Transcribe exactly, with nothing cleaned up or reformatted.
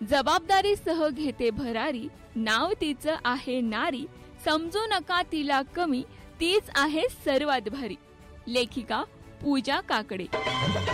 जबाबदारीसह घेते भरारी, नाव तिचं आहे नारी, समजू नका तिला कमी, तीच आहे सर्वात भारी. लेखिका पूजा काकडे.